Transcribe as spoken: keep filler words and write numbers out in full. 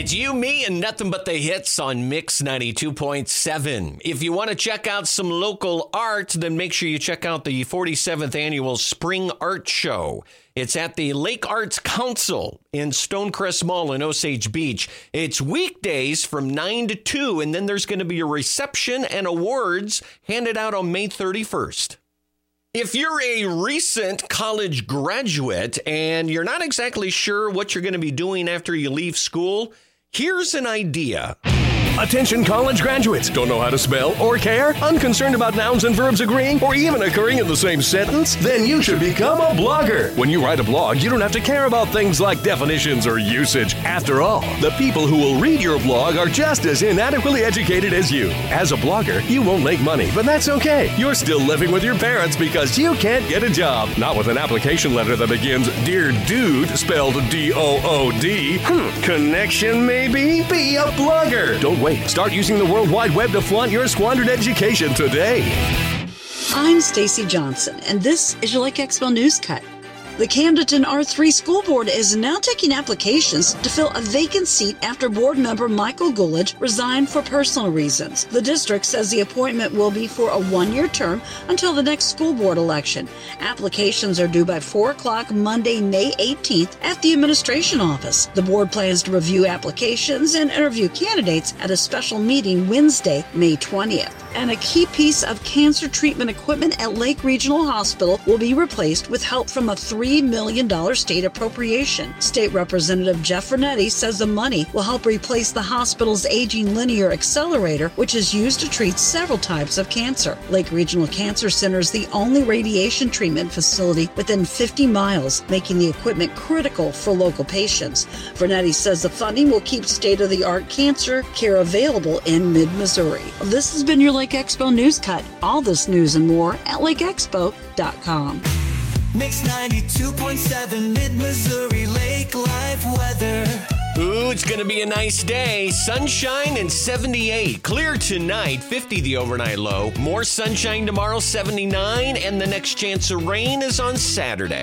It's you, me, and nothing but the hits on Mix ninety-two point seven. If you want to check out some local art, then make sure you check out the forty-seventh Annual Spring Art Show. It's at the Lake Arts Council in Stonecrest Mall in Osage Beach. It's weekdays from nine to two, and then there's going to be a reception and awards handed out on May thirty-first. If you're a recent college graduate and you're not exactly sure what you're going to be doing after you leave school, here's an idea. Attention college graduates. Don't know how to spell or care? Unconcerned about nouns and verbs agreeing or even occurring in the same sentence? Then you should become a blogger. When you write a blog, you don't have to care about things like definitions or usage. After all, the people who will read your blog are just as inadequately educated as you. As a blogger, you won't make money, but that's okay. You're still living with your parents because you can't get a job. Not with an application letter that begins, Dear Dude, spelled D O O D. Hmm, connection maybe? Be a blogger. Don't wait. Start using the World Wide Web to flaunt your squandered education today. I'm Stacy Johnson, and this is your Lake Expo News Cut. The Camdenton R three School Board is now taking applications to fill a vacant seat after board member Michael Gullidge resigned for personal reasons. The district says the appointment will be for a one-year term until the next school board election. Applications are due by four o'clock Monday, May eighteenth at the administration office. The board plans to review applications and interview candidates at a special meeting Wednesday, May twentieth. And a key piece of cancer treatment equipment at Lake Regional Hospital will be replaced with help from a three million dollars state appropriation. State Representative Jeff Vernetti says the money will help replace the hospital's aging linear accelerator, which is used to treat several types of cancer. Lake Regional Cancer Center is the only radiation treatment facility within fifty miles, making the equipment critical for local patients. Vernetti says the funding will keep state-of-the-art cancer care available in mid-Missouri. This has been your Lake Expo News Cut. All this news and more at lake expo dot com. Mix ninety-two point seven Mid-Missouri Lake Life weather. Ooh, it's going to be a nice day. Sunshine and seventy-eight. Clear tonight, fifty the overnight low. More sunshine tomorrow, seventy-nine. And the next chance of rain is on Saturday.